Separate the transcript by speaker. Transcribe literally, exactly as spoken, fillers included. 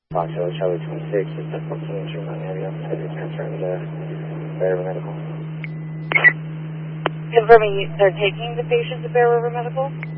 Speaker 1: Fox Hill, Charlie twenty-six, just a fourteen inch on area, I just transferring to Bear River Medical.
Speaker 2: Confirming they're taking the patient to Bear River Medical?